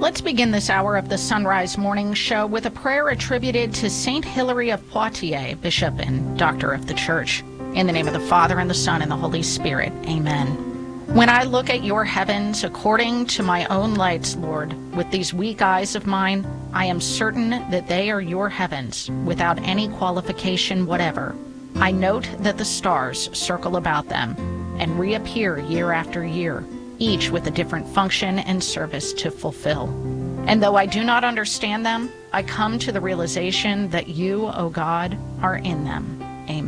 Let's begin this hour of the Sunrise Morning Show with a prayer attributed to Saint Hilary of Poitiers, Bishop and Doctor of the Church. In the name of the Father, and the Son, and the Holy Spirit. Amen. When I look at your heavens according to my own lights, Lord, with these weak eyes of mine, I am certain that they are your heavens, without any qualification whatever. I note that the stars circle about them and reappear year after year, each with a different function and service to fulfill. And though I do not understand them, I come to the realization that you, O God, are in them.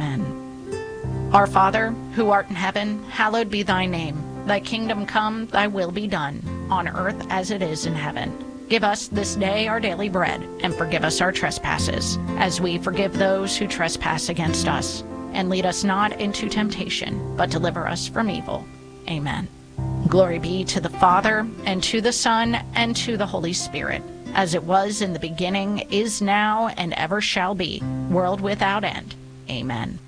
Amen. Our Father, who art in heaven, hallowed be thy name. Thy kingdom come, thy will be done, on earth as it is in heaven. Give us this day our daily bread, and forgive us our trespasses, as we forgive those who trespass against us. And lead us not into temptation, but deliver us from evil. Amen. Glory be to the Father, and to the Son, and to the Holy Spirit, as it was in the beginning, is now, and ever shall be, world without end. Amen.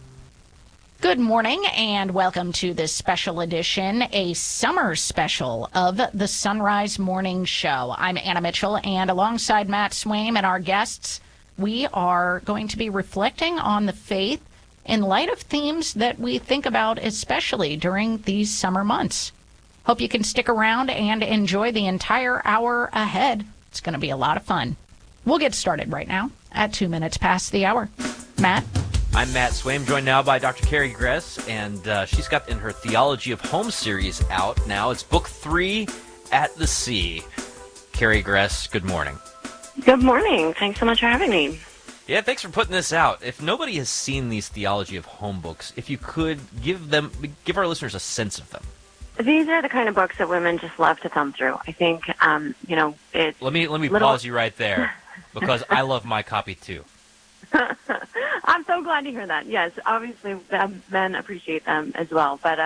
Good morning, and welcome to this special edition, a summer special of the Sunrise Morning Show. I'm Anna Mitchell, and alongside Matt Swaim and our guests, we are going to be reflecting on the faith in light of themes that we think about, especially during these summer months. Hope you can stick around and enjoy the entire hour ahead. It's going to be a lot of fun. We'll get started right now at 2 minutes past the hour. Matt? I'm Matt Swaim, joined now by Dr. Carrie Gress, and she's got in her Theology of Home series out now. It's book 3, At the Sea. Carrie Gress, good morning. Good morning. Thanks so much for having me. Yeah, thanks for putting this out. If nobody has seen these Theology of Home books, if you could give our listeners a sense of them. These are the kind of books that women just love to thumb through. I think, it's... Let me pause you right there, because I love my copy too. I'm so glad to hear that. Yes, obviously men appreciate them as well. But,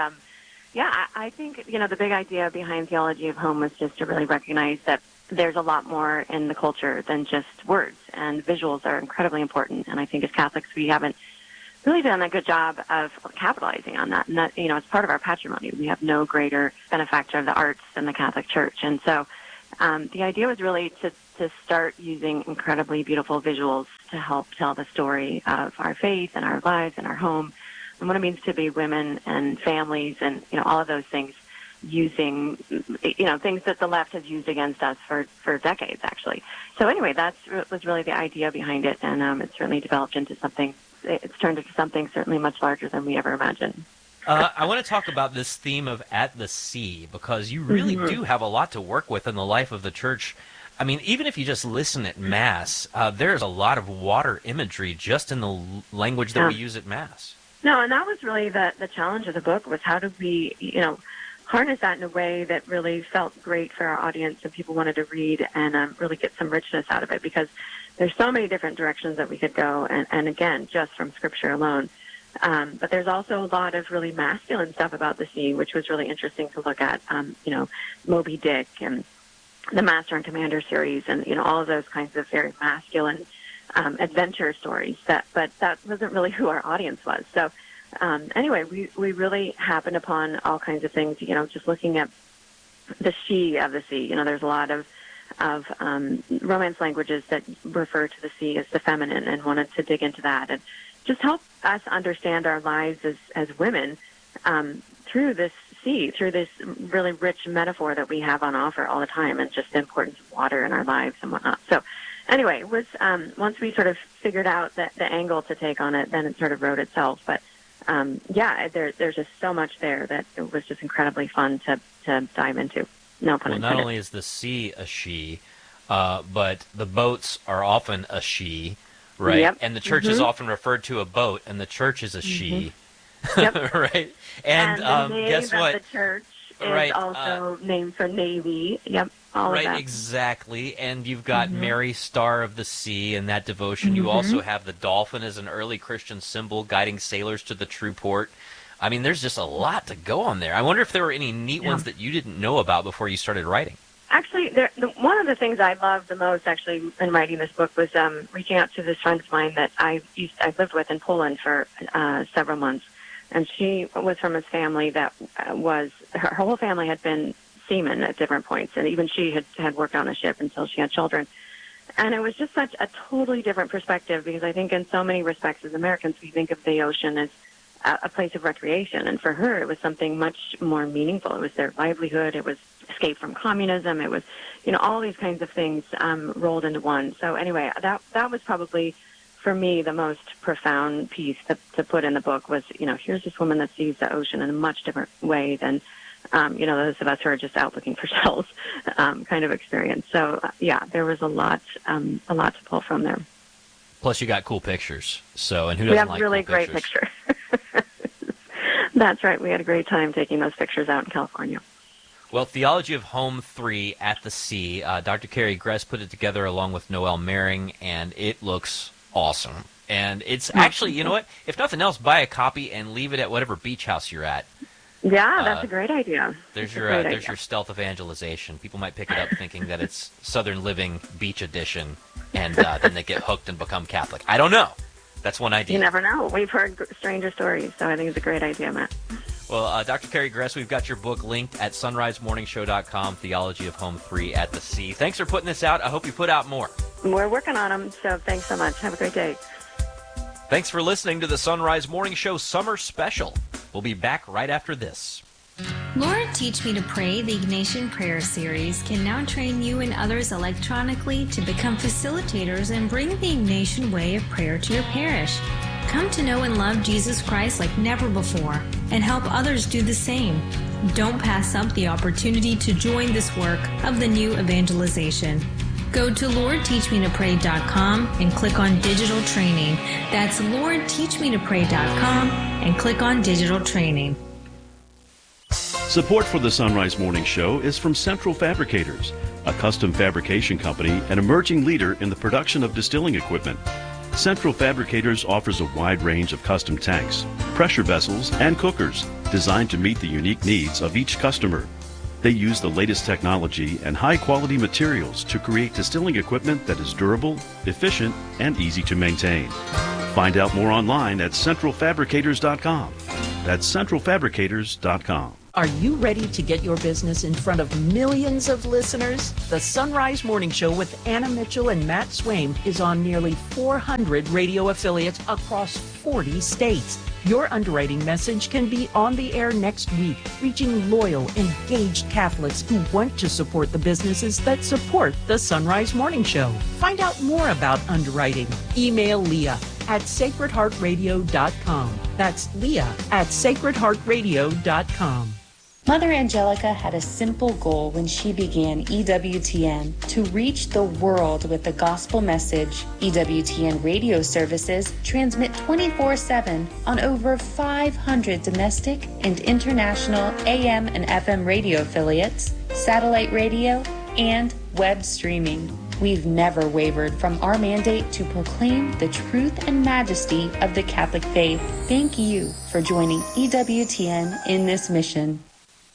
I think, the big idea behind Theology of Home was just to really recognize that there's a lot more in the culture than just words, and visuals are incredibly important. And I think as Catholics, we haven't really done a good job of capitalizing on that. And that, it's part of our patrimony. We have no greater benefactor of the arts than the Catholic Church. And so the idea was really to start using incredibly beautiful visuals to help tell the story of our faith and our lives and our home and what it means to be women and families and, all of those things, using, things that the left has used against us for decades, actually. So anyway, that was really the idea behind it, and it's certainly developed into something. It's turned into something certainly much larger than we ever imagined. I want to talk about this theme of At the Sea, because you really do have a lot to work with in the life of the Church. I mean, even if you just listen at Mass, there's a lot of water imagery just in the language that we use at Mass. No, and that was really the challenge of the book, was how do we, harness that in a way that really felt great for our audience and people wanted to read and really get some richness out of it, because there's so many different directions that we could go, and again, just from Scripture alone. But there's also a lot of really masculine stuff about the sea, which was really interesting to look at, Moby Dick and the Master and Commander series and, all of those kinds of very masculine adventure stories. But that wasn't really who our audience was. So anyway, we really happened upon all kinds of things, just looking at the she of the sea. There's a lot of Romance languages that refer to the sea as the feminine, and wanted to dig into that and just help us understand our lives as women through this sea, through this really rich metaphor that we have on offer all the time, and just the importance of water in our lives and whatnot. So anyway, it was once we sort of figured out the angle to take on it, then it sort of wrote itself. But there's just so much there that it was just incredibly fun to dive into. No pun intended. Well, not only is the sea a she, but the boats are often a she, right? Yep. And the Church is often referred to a boat, and the Church is a she. Yep. Right? And the name guess what? of the Church is also named for Navy. Yep. All of that. Right, exactly. And you've got Mary, Star of the Sea, and that devotion. You also have the dolphin as an early Christian symbol guiding sailors to the true port. I mean, there's just a lot to go on there. I wonder if there were any neat ones that you didn't know about before you started writing. Actually, one of the things I loved the most, actually, in writing this book was reaching out to this friend of mine that I lived with in Poland for several months. And she was from a family that her whole family had been seaman at different points, and even she had worked on a ship until she had children. And it was just such a totally different perspective, because I think in so many respects as Americans, we think of the ocean as a place of recreation. And for her, it was something much more meaningful. It was their livelihood. It was escape from communism. It was, all these kinds of things rolled into one. So anyway, that was probably, for me, the most profound piece to put in the book was, here's this woman that sees the ocean in a much different way than those of us who are just out looking for shells kind of experience. So, there was a lot to pull from there. Plus, you got cool pictures. So, and who doesn't like cool pictures? We have really great pictures. That's right. We had a great time taking those pictures out in California. Well, Theology of Home 3 at the Sea. Dr. Carrie Gress put it together along with Noelle Mering, and it looks awesome. And it's actually, you know what? If nothing else, buy a copy and leave it at whatever beach house you're at. Yeah, that's a great idea. There's your stealth evangelization. People might pick it up thinking that it's Southern Living Beach Edition, and then they get hooked and become Catholic. I don't know. That's one idea. You never know. We've heard stranger stories, so I think it's a great idea, Matt. Well, Dr. Carrie Gress, we've got your book linked at sunrisemorningshow.com, Theology of Home 3 at the Sea. Thanks for putting this out. I hope you put out more. We're working on them, so thanks so much. Have a great day. Thanks for listening to the Sunrise Morning Show Summer Special. We'll be back right after this. Lord, Teach Me to Pray, the Ignatian Prayer Series, can now train you and others electronically to become facilitators and bring the Ignatian way of prayer to your parish. Come to know and love Jesus Christ like never before and help others do the same. Don't pass up the opportunity to join this work of the new evangelization. Go to LordTeachMeToPray.com and click on Digital Training. That's LordTeachMeToPray.com and click on Digital Training. Support for the Sunrise Morning Show is from Central Fabricators, a custom fabrication company and emerging leader in the production of distilling equipment. Central Fabricators offers a wide range of custom tanks, pressure vessels, and cookers designed to meet the unique needs of each customer. They use the latest technology and high-quality materials to create distilling equipment that is durable, efficient, and easy to maintain. Find out more online at centralfabricators.com. That's centralfabricators.com. Are you ready to get your business in front of millions of listeners? The Sunrise Morning Show with Anna Mitchell and Matt Swaim is on nearly 400 radio affiliates across 40 states. Your underwriting message can be on the air next week, reaching loyal, engaged Catholics who want to support the businesses that support the Sunrise Morning Show. Find out more about underwriting. Email Leah at sacredheartradio.com. That's Leah at sacredheartradio.com. Mother Angelica had a simple goal when she began EWTN: to reach the world with the gospel message. EWTN radio services transmit 24/7 on over 500 domestic and international AM and FM radio affiliates, satellite radio, and web streaming. We've never wavered from our mandate to proclaim the truth and majesty of the Catholic faith. Thank you for joining EWTN in this mission.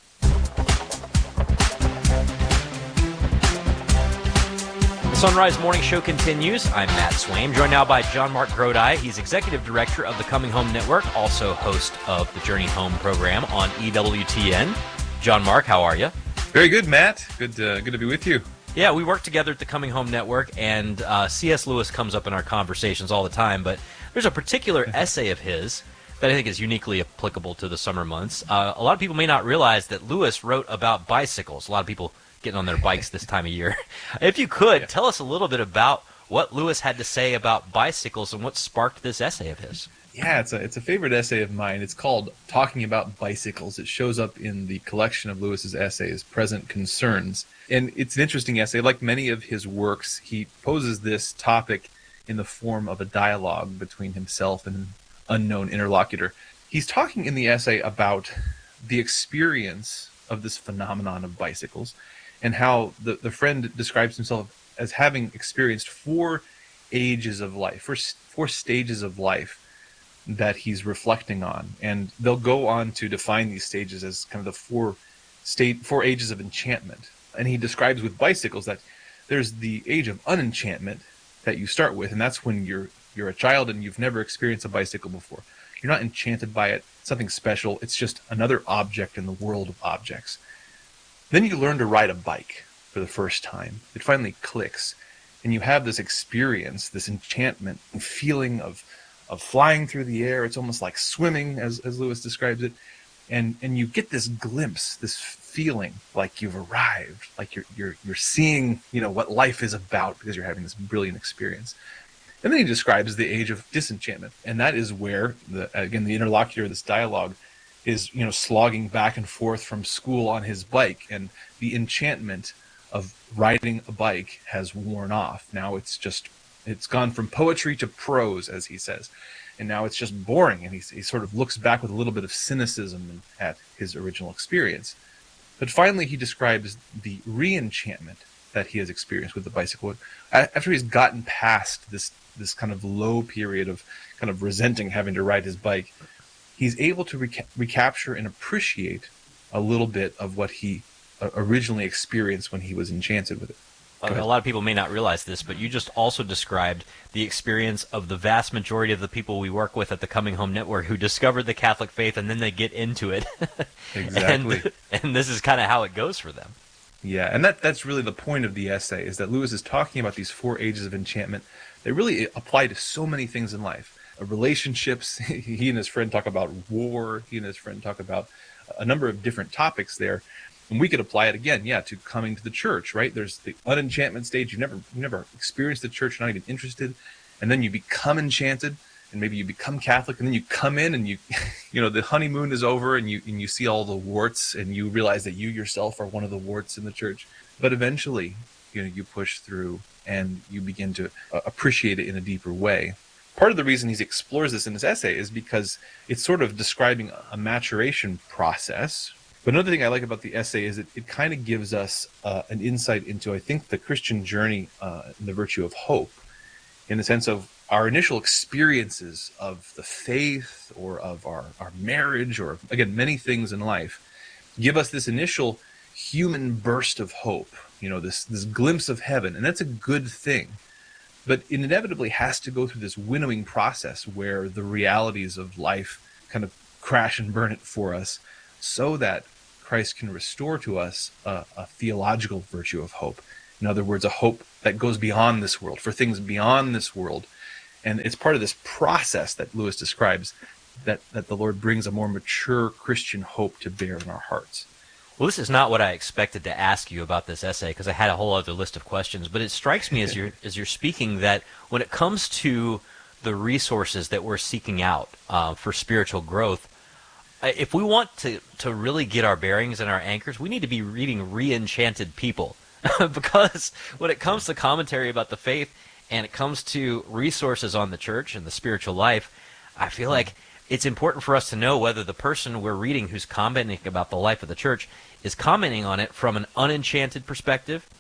Sunrise Morning Show continues. I'm Matt Swaim, joined now by John Mark Grodi. He's Executive Director of the Coming Home Network, also host of the Journey Home program on EWTN. John Mark, how are you? Very good, Matt. Good to be with you. Yeah, we work together at the Coming Home Network, and C.S. Lewis comes up in our conversations all the time, but there's a particular essay of his that I think is uniquely applicable to the summer months. A lot of people may not realize that Lewis wrote about bicycles. A lot of people getting on their bikes this time of year. If you could, tell us a little bit about what Lewis had to say about bicycles and what sparked this essay of his. Yeah, it's a favorite essay of mine. It's called Talking About Bicycles. It shows up in the collection of Lewis's essays, Present Concerns. And it's an interesting essay. Like many of his works, he poses this topic in the form of a dialogue between himself and an unknown interlocutor. He's talking in the essay about the experience of this phenomenon of bicycles, and how the friend describes himself as having experienced four ages of life, four stages of life that he's reflecting on. And they'll go on to define these stages as kind of the four ages of enchantment. And he describes with bicycles that there's the age of unenchantment that you start with, and that's when you're a child and you've never experienced a bicycle before. You're not enchanted by it, something special. It's just another object in the world of objects. Then you learn to ride a bike for the first time. It finally clicks, and you have this experience, this enchantment and feeling of flying through the air. It's almost like swimming, as Lewis describes it, and you get this glimpse, this feeling like you've arrived, like you're seeing, what life is about, because you're having this brilliant experience. And then he describes the age of disenchantment, and that is where the interlocutor of this dialogue is, slogging back and forth from school on his bike, and the enchantment of riding a bike has worn off. Now it's gone from poetry to prose, as he says, and now it's just boring, and he sort of looks back with a little bit of cynicism at his original experience. But finally, he describes the re-enchantment that he has experienced with the bicycle. After he's gotten past this kind of low period of kind of resenting having to ride his bike, he's able to recapture and appreciate a little bit of what he originally experienced when he was enchanted with it. A lot of people may not realize this, but you just also described the experience of the vast majority of the people we work with at the Coming Home Network who discovered the Catholic faith and then they get into it. Exactly. and this is kind of how it goes for them. Yeah, and that's really the point of the essay, is that Lewis is talking about these 4 ages of enchantment. They really apply to so many things in life. Relationships, he and his friend talk about war, he and his friend talk about a number of different topics there. And we could apply it again, to coming to the church, right? There's the unenchantment stage. You never experienced the church, not even interested, and then you become enchanted, and maybe you become Catholic, and then you come in and you the honeymoon is over, and you see all the warts, and you realize that you yourself are one of the warts in the church. But eventually, you push through and you begin to appreciate it in a deeper way. Part of the reason he explores this in his essay is because it's sort of describing a maturation process. But another thing I like about the essay is it kind of gives us an insight into, I think, the Christian journey and the virtue of hope, in the sense of our initial experiences of the faith or of our marriage, or, again, many things in life, give us this initial human burst of hope, this glimpse of heaven. And that's a good thing. But it inevitably has to go through this winnowing process where the realities of life kind of crash and burn it for us, so that Christ can restore to us a theological virtue of hope. In other words, a hope that goes beyond this world, for things beyond this world. And it's part of this process that Lewis describes, that the Lord brings a more mature Christian hope to bear in our hearts. Well, this is not what I expected to ask you about this essay, because I had a whole other list of questions. But it strikes me as you're speaking that when it comes to the resources that we're seeking out for spiritual growth, if we want to really get our bearings and our anchors, we need to be reading re-enchanted people. Because when it comes to commentary about the faith and it comes to resources on the church and the spiritual life, I feel like it's important for us to know whether the person we're reading who's commenting about the life of the church is commenting on it from an unenchanted perspective,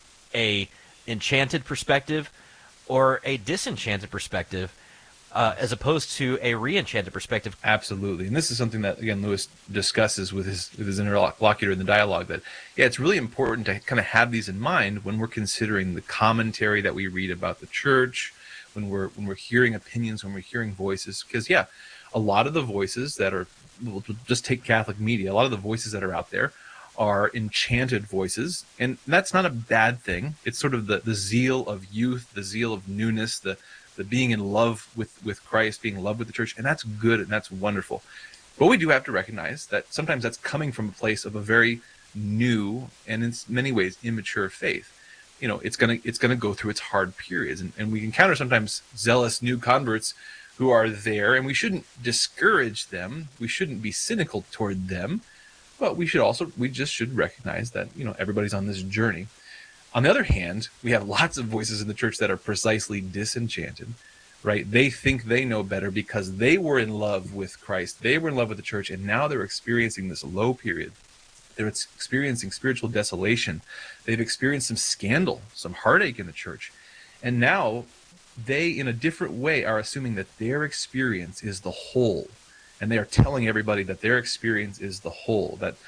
a enchanted perspective, or a disenchanted perspective, as opposed to a re-enchanted perspective. Absolutely. And this is something that, again, Lewis discusses with his interlocutor in the dialogue, that, it's really important to kind of have these in mind when we're considering the commentary that we read about the church, when we're hearing opinions, when we're hearing voices. Because, a lot of the voices that are, we'll just take Catholic media, a lot of the voices that are out there are enchanted voices, and that's not a bad thing. It's sort of the zeal of youth, the zeal of newness, the being in love with Christ, being in love with the church, and that's good and that's wonderful. But we do have to recognize that sometimes that's coming from a place of a very new and in many ways immature faith. It's gonna go through its hard periods, and we encounter sometimes zealous new converts who are there, and we shouldn't discourage them. We shouldn't be cynical toward them, but we just should recognize that everybody's on this journey. On the other hand, we have lots of voices in the church that are precisely disenchanted, right? They think they know better because they were in love with Christ. They were in love with the church, and now they're experiencing this low period. They're experiencing spiritual desolation. They've experienced some scandal, some heartache in the church. And now they, in a different way, are assuming that their experience is the whole. And they are telling everybody that their experience is the whole, that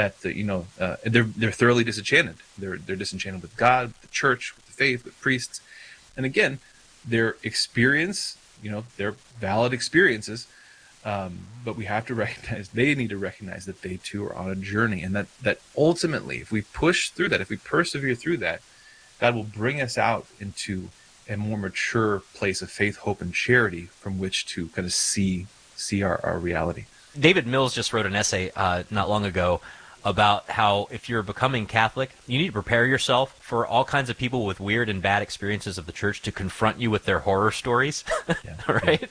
they're thoroughly disenchanted. They're disenchanted with God, with the church, with the faith, with priests. And again, their experience, their valid experiences, But we have to recognize, they need to recognize that they too are on a journey, and that ultimately, if we push through that, if we persevere through that, God will bring us out into a more mature place of faith, hope, and charity from which to kind of see our reality. David Mills just wrote an essay not long ago about how if you're becoming Catholic, you need to prepare yourself for all kinds of people with weird and bad experiences of the church to confront you with their horror stories, right?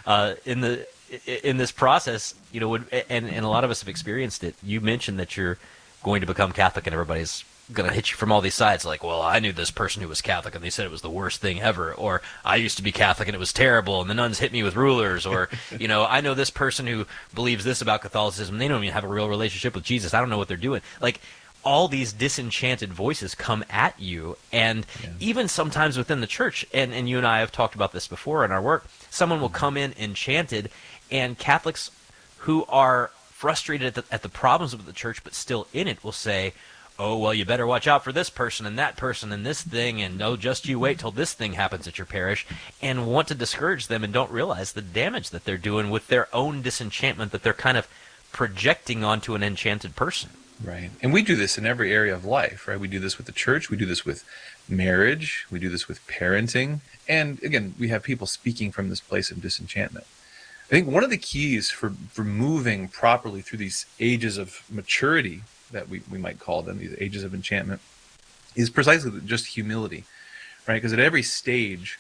In this process, you know, and a lot of us have experienced it. You mentioned that you're going to become Catholic and everybody's going to hit you from all these sides, like, well, I knew this person who was Catholic and they said it was the worst thing ever, or I used to be Catholic and it was terrible and the nuns hit me with rulers, or, you know, I know this person who believes this about Catholicism, they don't even have a real relationship with Jesus, I don't know what they're doing. Like, all these disenchanted voices come at you, and even sometimes within the church, and you and I have talked about this before in our work, someone will come in enchanted, and Catholics who are frustrated at the problems of the church but still in it will say, oh, well, you better watch out for this person and that person and this thing, and oh, just you wait till this thing happens at your parish, and want to discourage them and don't realize the damage that they're doing with their own disenchantment that they're kind of projecting onto an enchanted person. Right. And we do this in every area of life, right? We do this with the church, we do this with marriage, we do this with parenting, and again, we have people speaking from this place of disenchantment. I think one of the keys for moving properly through these ages of maturity that we might call them, these ages of enchantment, is precisely just humility, right? Because at every stage,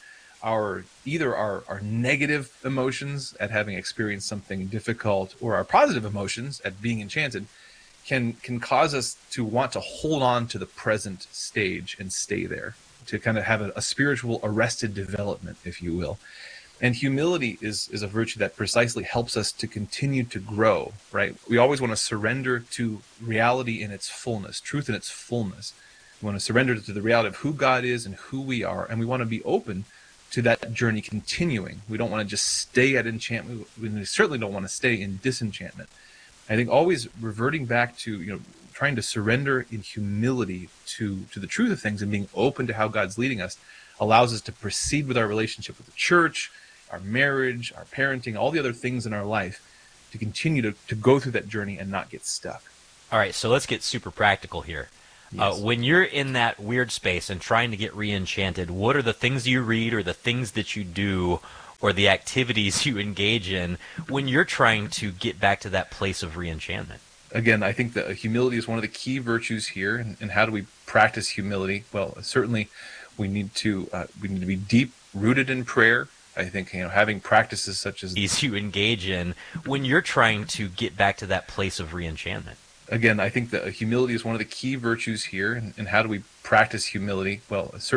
either our negative emotions at having experienced something difficult, or our positive emotions at being enchanted, can cause us to want to hold on to the present stage and stay there, to kind of have a spiritual arrested development, if you will. And humility is a virtue that precisely helps us to continue to grow, right? We always want to surrender to reality in its fullness, truth in its fullness. We want to surrender to the reality of who God is and who we are, and we want to be open to that journey continuing. We don't want to just stay at enchantment. We certainly don't want to stay in disenchantment. I think always reverting back to, you know, trying to surrender in humility to the truth of things and being open to how God's leading us allows us to proceed with our relationship with the church, our marriage, our parenting, all the other things in our life, to continue to go through that journey and not get stuck. All right, so let's get super practical here. Yes. When you're in that weird space and trying to get re-enchanted, what are the things you read or the things that you do or the activities you engage in when you're trying to get back to that place of re-enchantment? Again, I think that humility is one of the key virtues here. And how do we practice humility? Well, certainly we need to be deep-rooted in prayer. I think, you know, having practices such as these you engage in when you're trying to get back to that place of re-enchantment. Again, I think that humility is one of the key virtues here. And how do we practice humility? Well, certainly